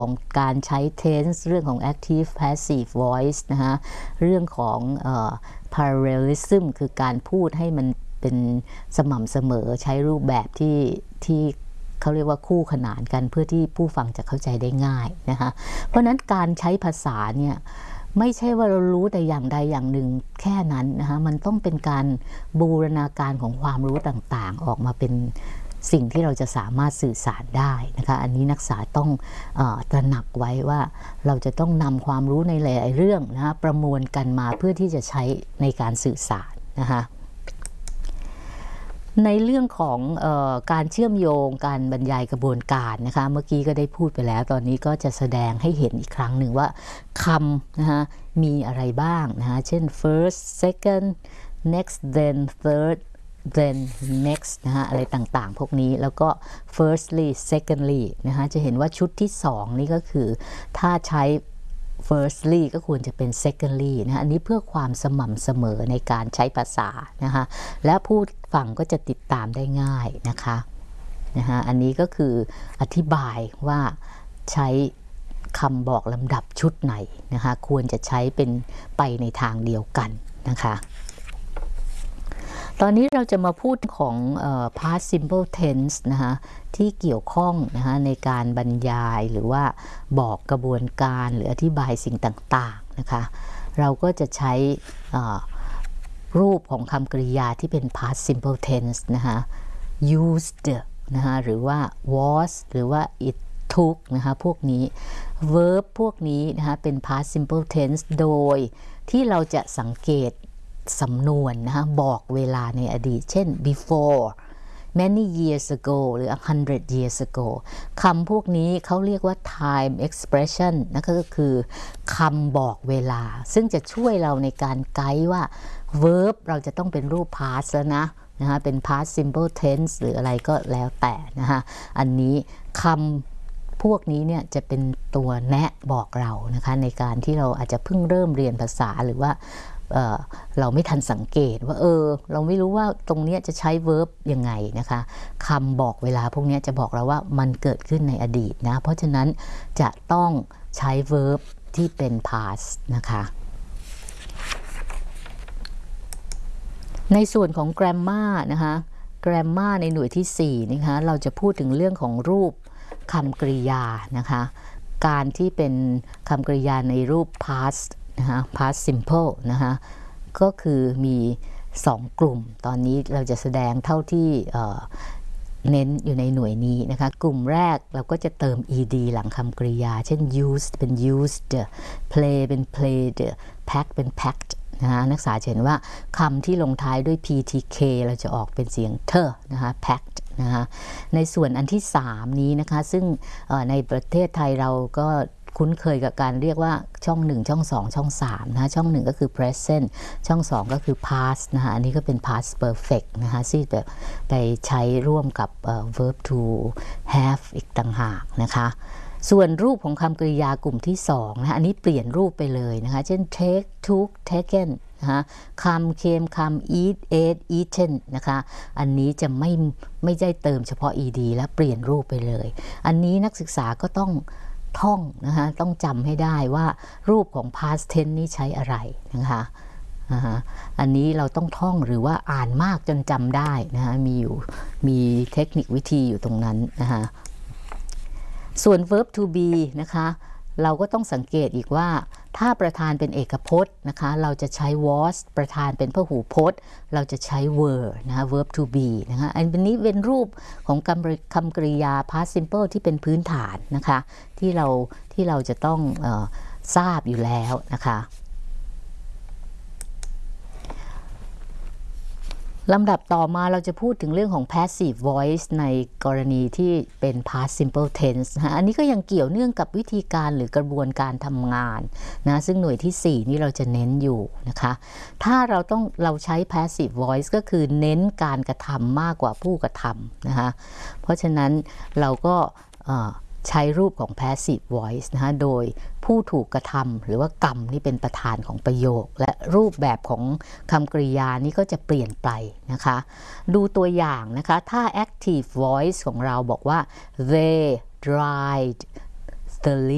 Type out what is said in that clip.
ของการใช้ tense เรื่องของ active passive voice นะฮะเรื่องของparallelism คือการพูดให้มันเป็นสม่ำเสมอใช้รูปแบบที่เขาเรียกว่าคู่ขนานกันเพื่อที่ผู้ฟังจะเข้าใจได้ง่ายนะคะเพราะนั้นการใช้ภาษาเนี่ยไม่ใช่ว่าเรารู้แต่อย่างใดอย่างหนึ่งแค่นั้นนะคะมันต้องเป็นการบูรณาการของความรู้ต่างๆออกมาเป็นสิ่งที่เราจะสามารถสื่อสารได้นะคะอันนี้นักศึกษาต้องตระหนักไว้ว่าเราจะต้องนำความรู้ในหลายๆเรื่องนะคะประมวลกันมาเพื่อที่จะใช้ในการสื่อสารนะคะในเรื่องของการเชื่อมโยงการบรรยายกระบวนการนะคะเมื่อกี้ก็ได้พูดไปแล้วตอนนี้ก็จะแสดงให้เห็นอีกครั้งหนึ่งว่าคำนะคะมีอะไรบ้างนะคะเช่น first second next then third then next นะคะอะไรต่างๆพวกนี้แล้วก็ firstly secondly นะคะจะเห็นว่าชุดที่2นี่ก็คือถ้าใช้ firstly ก็ควรจะเป็น secondly นะอันนี้เพื่อความสม่ำเสมอในการใช้ภาษานะคะและผู้ฟังก็จะติดตามได้ง่ายนะคะอันนี้ก็คืออธิบายว่าใช้คำบอกลำดับชุดไหนนะคะควรจะใช้เป็นไปในทางเดียวกันนะคะตอนนี้เราจะมาพูดของpast simple tense นะคะที่เกี่ยวข้องนะคะในการบรรยายหรือว่าบอกกระบวนการหรืออธิบายสิ่งต่างๆนะคะเราก็จะใช้รูปของคำกริยาที่เป็น past simple tense นะคะ used นะคะหรือว่า was หรือว่า it took นะคะพวกนี้ verb พวกนี้นะคะเป็น past simple tense โดยที่เราจะสังเกตสำนวนนะคะบอกเวลาในอดีตเช่น before many years ago หรือ 100 years ago คำพวกนี้เขาเรียกว่า time expression นะคะก็คือคำบอกเวลาซึ่งจะช่วยเราในการไกด์ว่า verb เราจะต้องเป็นรูป past แล้วนะคะเป็น past simple tense หรืออะไรก็แล้วแต่นะคะอันนี้คำพวกนี้เนี่ยจะเป็นตัวแนะบอกเรานะคะในการที่เราอาจจะเพิ่งเริ่มเรียนภาษาหรือว่าเราไม่ทันสังเกตว่าเราไม่รู้ว่าตรงนี้จะใช้ verb ยังไงนะคะคำบอกเวลาพวกนี้จะบอกเราว่ามันเกิดขึ้นในอดีตนะเพราะฉะนั้นจะต้องใช้ verb ที่เป็น past นะคะในส่วนของ grammar นะคะ grammar ในหน่วยที่4นะคะเราจะพูดถึงเรื่องของรูปคำกริยานะคะการที่เป็นคำกริยาในรูป pastนะคะ past simple นะคะก็คือมี2กลุ่มตอนนี้เราจะแสดงเท่าที่เน้นอยู่ในหน่วยนี้นะคะกลุ่มแรกเราก็จะเติม ed หลังคำกริยาเช่น used เป็น used play เป็น played pack เป็น packed นะคะนักศึกษาเห็นว่าคำที่ลงท้ายด้วย ptk เราจะออกเป็นเสียงเธอนะคะ packed นะคะในส่วนอันที่3นี้นะคะซึ่งในประเทศไทยเราก็คุ้นเคยกับการเรียกว่าช่อง1ช่อง2ช่อง3นะช่อง1ก็คือ present ช่อง2ก็คือ past นะคะอันนี้ก็เป็น past perfect นะคะที่แบบไปใช้ร่วมกับverb to have อีกต่างหากนะคะส่วนรูปของคำกริยากลุ่มที่2นะอันนี้เปลี่ยนรูปไปเลยนะคะเช่น take took taken นะคะcome came come eat ate eaten นะคะอันนี้จะไม่ได้เติมเฉพาะ ed และเปลี่ยนรูปไปเลยอันนี้นักศึกษาก็ต้องท่องนะคะต้องจำให้ได้ว่ารูปของ past tense นี้ใช้อะไรนะคะอันนี้เราต้องท่องหรือว่าอ่านมากจนจำได้นะคะมีเทคนิควิธีอยู่ตรงนั้นนะคะส่วน verb to be นะคะเราก็ต้องสังเกตอีกว่าถ้าประธานเป็นเอกพจน์นะคะเราจะใช้ was ประธานเป็นพหูพจน์เราจะใช้ were นะคะ verb to be นะคะอันนี้เป็นรูปของคำกริยา past simple ที่เป็นพื้นฐานนะคะที่เราจะต้องทราบอยู่แล้วนะคะลำดับต่อมาเราจะพูดถึงเรื่องของ passive voice ในกรณีที่เป็น past simple tense นะอันนี้ก็ยังเกี่ยวเนื่องกับวิธีการหรือกระบวนการทำงานนะซึ่งหน่วยที่4นี่เราจะเน้นอยู่นะคะถ้าเราใช้ passive voice ก็คือเน้นการกระทำมากกว่าผู้กระทำนะคะเพราะฉะนั้นเราก็ใช้รูปของ passive voice นะคะโดยผู้ถูกกระทำหรือว่ากรรมนี่เป็นประธานของประโยคและรูปแบบของคำกริยานี้ก็จะเปลี่ยนไปนะคะดูตัวอย่างนะคะถ้า active voice ของเราบอกว่า they dried the